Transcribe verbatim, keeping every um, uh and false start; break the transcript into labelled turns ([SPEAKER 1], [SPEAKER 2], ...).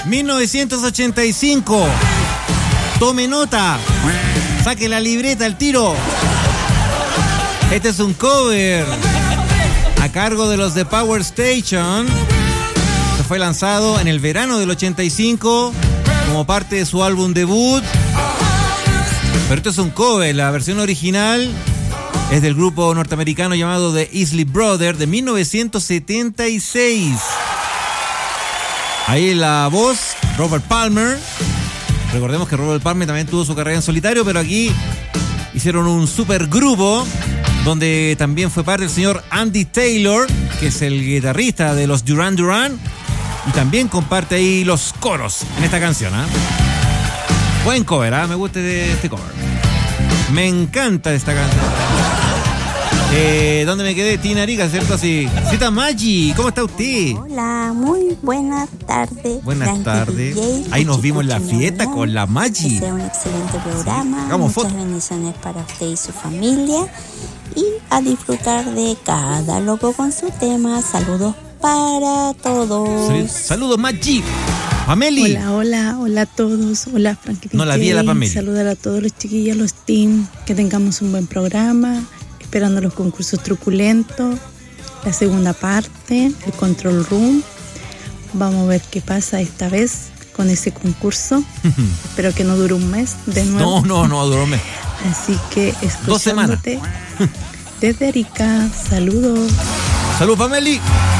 [SPEAKER 1] mil novecientos ochenta y cinco. Tome nota. Saque la libreta al tiro. Este es un cover a cargo de los de Power Station. Se fue lanzado en el verano del ochenta y cinco como parte de su álbum debut. Pero esto es un cover. La versión original es del grupo norteamericano llamado The Isley Brothers de mil novecientos setenta y seis. Ahí la voz, Robert Palmer. Recordemos que Robert Palmer también tuvo su carrera en solitario, pero aquí hicieron un super grupo donde también fue parte el señor Andy Taylor, que es el guitarrista de los Duran Duran, y también comparte ahí los coros en esta canción. ¿eh? Buen cover, ¿eh? Me gusta este cover. Me encanta esta canción. Eh, ¿Dónde me quedé? Tina Rica, ¿cierto? Sí. Cita Maggi, ¿cómo está usted?
[SPEAKER 2] Hola, muy buenas tardes.
[SPEAKER 1] Buenas tardes. Ahí nos vimos en la fiesta con la Maggi.
[SPEAKER 2] Que sea un excelente programa.
[SPEAKER 1] Hagamos
[SPEAKER 2] Muchas
[SPEAKER 1] foto.
[SPEAKER 2] bendiciones para usted y su familia. Y a disfrutar de cada loco con su tema. Saludos para todos.
[SPEAKER 1] Sí. Saludos, Maggi. Pameli.
[SPEAKER 3] Hola, hola, hola a todos. Hola, Frankie.
[SPEAKER 1] No la vi a la Pameli.
[SPEAKER 3] Saludar a todos los chiquillos, los team. Que tengamos un buen programa. Esperando los concursos truculentos. La segunda parte, el control room. Vamos a ver qué pasa esta vez con ese concurso. Espero que no dure un mes de nuevo.
[SPEAKER 1] No, no, no duró un mes.
[SPEAKER 3] Así que
[SPEAKER 1] Dos semanas.
[SPEAKER 3] escuchándote desde Arica. Saludos.
[SPEAKER 1] Salud, Pameli.